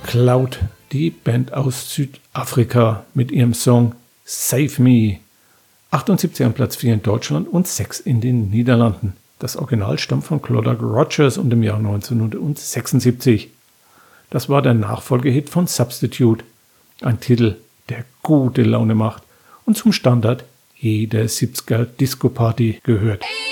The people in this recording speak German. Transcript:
Cloud, die Band aus Südafrika mit ihrem Song Save Me. 78 an Platz 4 in Deutschland und 6 in den Niederlanden. Das Original stammt von Clodagh Rogers und im Jahr 1976. Das war der Nachfolgehit von Substitute, ein Titel, der gute Laune macht und zum Standard jeder 70er Disco-Party gehört.